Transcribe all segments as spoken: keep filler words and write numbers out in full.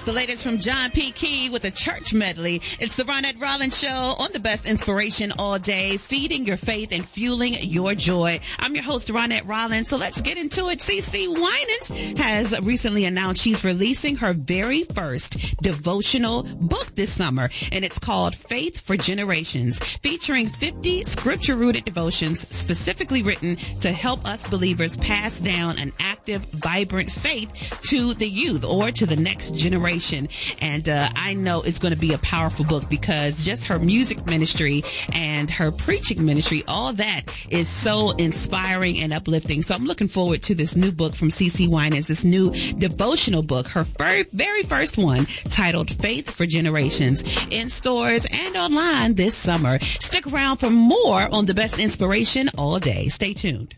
the latest from John P. Key with a church medley. It's the Ronette Rollins Show on the best inspiration all day, feeding your faith and fueling your joy. I'm your host, Ronette Rollins. So let's get into it. CeCe Winans has recently announced she's releasing her very first devotional book this summer, and it's called Faith for Generations, featuring fifty scripture-rooted devotions specifically written to help us believers pass down an active, vibrant faith to the youth or to the next generation. And uh, I know it's going to be a powerful book because just her music ministry and her preaching ministry, all that is so inspiring and uplifting. So I'm looking forward to this new book from CeCe Winans, this new devotional book, her very, very first one, titled Faith for Generations, in stores and online this summer. Stick around for more on the best inspiration all day. Stay tuned.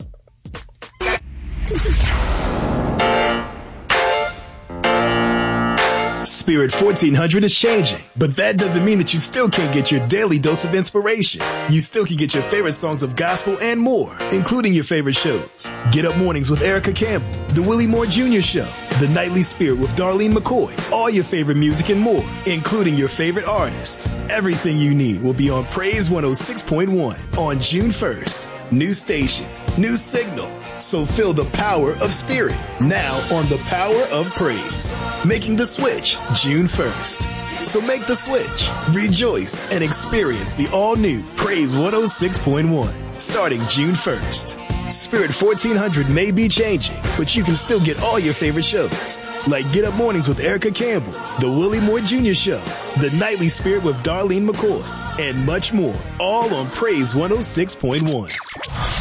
Spirit fourteen hundred is changing, but that doesn't mean that you still can't get your daily dose of inspiration. You still can get your favorite songs of gospel and more, including your favorite shows. Get Up Mornings with Erica Campbell, The Willie Moore Junior Show, The Nightly Spirit with Darlene McCoy, all your favorite music and more, including your favorite artist. Everything you need will be on Praise one oh six point one on June first. New station, new signal. So feel the power of Spirit now on the Power of Praise. Making the switch June first. So make the switch, rejoice, and experience the all-new Praise one oh six point one starting June first. Spirit fourteen hundred may be changing, but you can still get all your favorite shows, like Get Up Mornings with Erica Campbell, The Willie Moore Junior Show, The Nightly Spirit with Darlene McCoy, and much more, all on Praise one oh six point one.